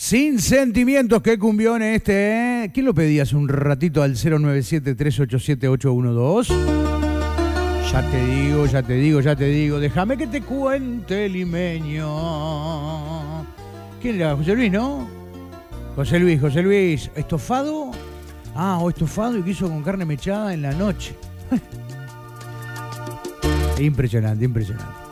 Sin sentimientos, qué cumbión este, ¿eh? ¿Quién lo pedía hace un ratito al 097-387-812? Ya te digo. Déjame que te cuente, limeño. ¿Quién era? José Luis, ¿no? José Luis. ¿Estofado? O estofado y quiso con carne mechada en la noche. Impresionante.